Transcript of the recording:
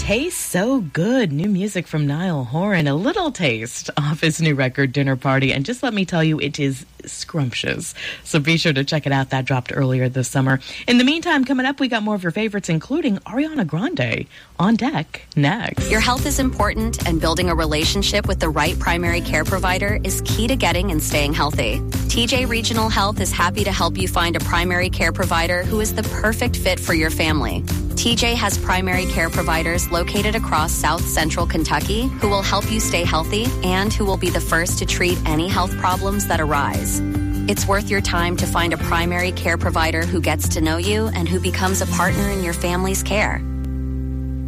Tastes so good. New music from Niall Horan, a little taste off his new record, Dinner Party. And just let me tell you, it is scrumptious. So be sure to check it out. That dropped earlier this summer. In the meantime, coming up, we got more of your favorites, including Ariana Grande on deck next. Your health is important, and building a relationship with the right primary care provider is key to getting and staying healthy. TJ Regional Health is happy to help you find a primary care provider who is the perfect fit for your family. TJ has primary care providers located across South Central Kentucky who will help you stay healthy and who will be the first to treat any health problems that arise. It's worth your time to find a primary care provider who gets to know you and who becomes a partner in your family's care.